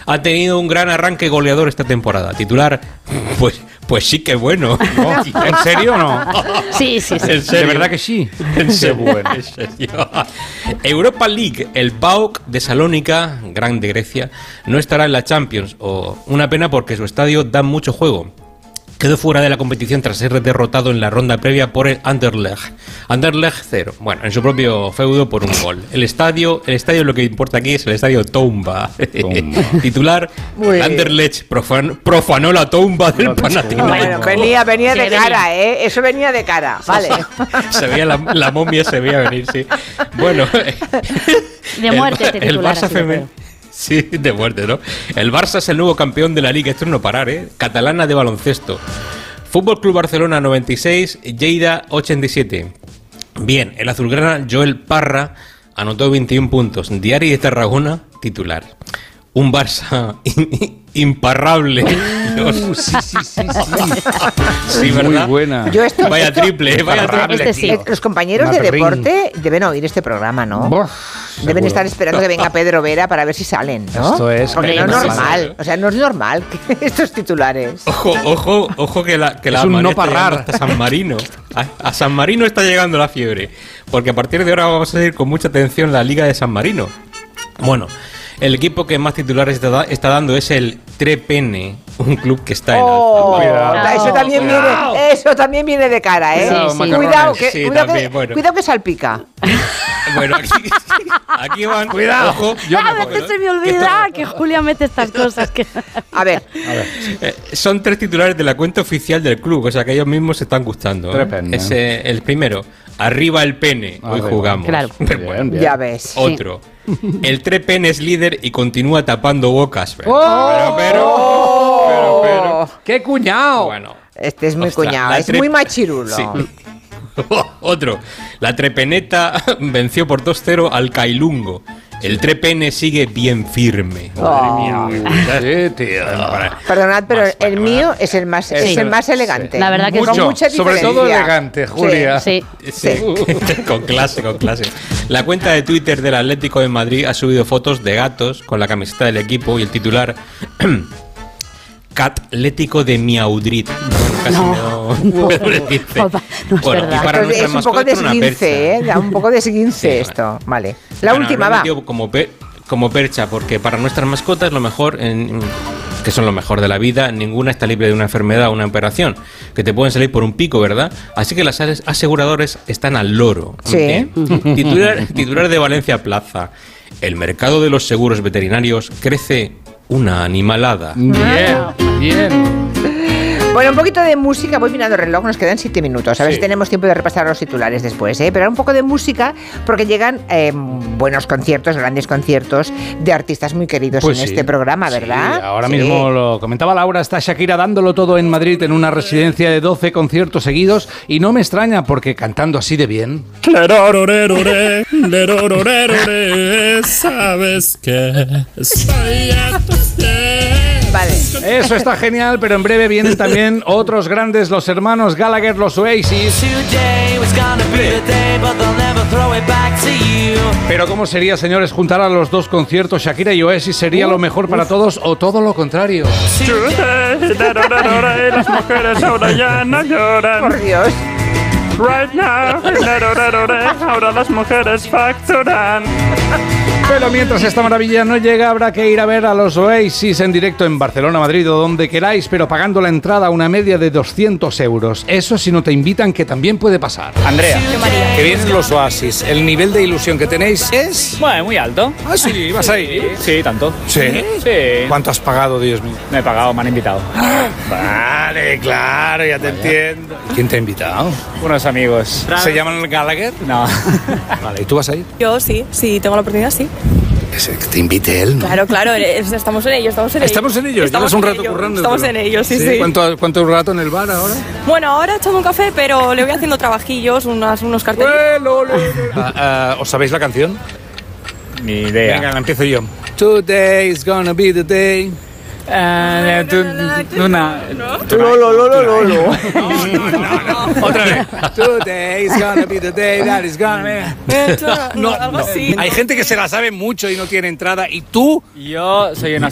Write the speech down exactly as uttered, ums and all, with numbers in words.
ha tenido un gran arranque goleador esta temporada. Titular, pues, pues sí que bueno. ¿No? ¿En serio o no? Sí, sí, sí. ¿En serio? ¿De verdad que sí? En serio, bueno. En serio. Europa League, el P A O K de Salónica, grande Grecia, no estará en la Champions. O una pena porque su estadio da mucho juego. Quedó fuera de la competición tras ser derrotado en la ronda previa por el Anderlecht. Anderlecht cero. Bueno, en su propio feudo por un gol. El estadio, el estadio lo que importa aquí es el estadio Toumba. Titular, Anderlecht profan, profanó la tumba del Panathinaikos. Bueno, venía, venía de cara, ¿eh? Eso venía de cara, vale. Se veía la, la momia, se veía venir, sí. Bueno. De muerte, el, te el Barça femenino. Sí, de muerte, ¿no? El Barça es el nuevo campeón de la Liga, esto es no parar, ¿eh? Catalana de baloncesto. Fútbol Club Barcelona noventa y seis, Lleida ochenta y siete. Bien, el azulgrana Joel Parra anotó veintiún puntos. Diari de Tarragona, titular. Un Barça imparable. Uh, sí, sí, sí, sí. Sí, ¿verdad? Muy buena. Yo estoy, vaya esto, triple, vaya triple. Este sí. eh, los compañeros Matt de Ring. deporte deben oír este programa, ¿no? Bof, Deben seguro. estar esperando que venga Pedro Vera para ver si salen, ¿no? Esto es Porque no es peligroso. normal, o sea, no es normal que estos titulares. Ojo, ojo, ojo que la que Es la un marea no está parar. llegando hasta San Marino. A, a San Marino está llegando la fiebre, porque a partir de ahora vamos a seguir con mucha atención la Liga de San Marino. Bueno, el equipo que más titulares está, da- está dando es el Trepene, un club que está en Oh, alza. Cuidado. eso también Cuidado. viene, eso también viene de cara, ¿eh? Cuidado, Sí, sí. macarrones. Cuidado que, Sí, cuidado, también, que, bueno. cuidado que salpica. Bueno, aquí, aquí van. Cuidado. Ojo, Yo A me veces se me olvida que Julia mete estas cosas. Que... A ver, Eh, son tres titulares de la cuenta oficial del club, o sea que ellos mismos se están gustando. ¿eh? Trepene. Es eh, el primero. Arriba el pene, hoy Arriba. jugamos. Claro. Pero Bien, bueno. bien. ya ves. Otro. El Trepene es líder y continúa tapando bocas. Pero, ¡Oh! pero, pero, pero, pero. ¡Qué cuñado! Bueno. Este es muy Ostras, cuñado, la es tre- muy machirulo. Sí. Otro. La Trepeneta venció por dos cero al Cailungo. El Trepene sigue bien firme. Oh. Sí, tío. Perdonad, pero Más, el más, mío más. es el más, Eso, es el más elegante. La verdad que Con Mucho, mucha sobre diferencia. todo elegante, Julia. Sí. Sí. Con clase, con clase. La cuenta de Twitter del Atlético de Madrid ha subido fotos de gatos con la camiseta del equipo y el titular Catlético de Miaudrit. Casi No. me no, puedo decirte. No, no es Bueno, verdad. y para Esto es nuestras un poco de mascotas, una esguince, percha. ¿eh? Da un poco de esguince Sí, esto. Vale. La Bueno, última lo he va. metido Como, per- como percha, porque para nuestras mascotas lo mejor, en- que son lo mejor de la vida, ninguna está libre de una enfermedad o una operación, que te pueden salir por un pico, ¿verdad? Así que las ase- aseguradores están al loro. Sí. ¿Eh? Titular, titular de Valencia Plaza. El mercado de los seguros veterinarios crece una animalada. Bien, bien. Bueno, un poquito de música, voy mirando el reloj, nos quedan siete minutos. A ver Sí. si tenemos tiempo de repasar los titulares después, ¿eh? Pero un poco de música, porque llegan eh, buenos conciertos, grandes conciertos de artistas muy queridos Pues en sí. este programa, Sí, ¿verdad? ahora Sí. mismo lo comentaba Laura, está Shakira dándolo todo en Madrid en una residencia de doce conciertos seguidos y no me extraña porque cantando así de bien. Lerororerore, lerororerore, sabes que estoy a tus pies. Vale. Eso está genial, pero en breve vienen también otros grandes, los hermanos Gallagher, los Oasis. Pero ¿cómo sería, señores, juntar a los dos conciertos, Shakira y Oasis? ¿Sería lo mejor para todos o todo lo contrario? Today, lerororerore, las mujeres ahora ya no lloran. Por Dios. Right now, lerororerore, ahora las mujeres facturan. Pero mientras esta maravilla no llega, habrá que ir a ver a los Oasis en directo en Barcelona, Madrid o donde queráis, pero pagando la entrada a una media de doscientos euros. Eso si no te invitan, que también puede pasar. Andrea, que vienen los Oasis. ¿El nivel de ilusión que tenéis es...? Bueno, muy alto. Ah, sí, vas a ir. Sí, tanto. ¿Sí? Sí. ¿Cuánto has pagado, Dios mío? Me he pagado, me han invitado. Vale, claro, ya te entiendo. ¿Quién te ha invitado? Unos amigos. ¿Se llaman Gallagher? No. Vale, ¿y tú vas a ir? Yo sí, sí, tengo la oportunidad, sí. Que se- que te invite él, ¿no? Claro, claro, es- estamos en ello, estamos en ello. Estamos en ello, Estamos llevas un en rato ello, currando. Estamos en ello, sí, sí. ¿Cuánto, ¿Cuánto rato en el bar ahora? Bueno, ahora echando un café, pero le voy haciendo trabajillos, unas, unos carteles. Ah, ah, ¿Os sabéis la canción? Ni idea. Venga, la empiezo yo. Today's gonna be the day. Eh, tú- una... Lo, lo, lo, lo, lo, lo. Otra vez. Today's gonna be the day that is gonna be... No, algo así. Hay gente que se la sabe mucho y no tiene entrada. ¿Y tú? Yo soy una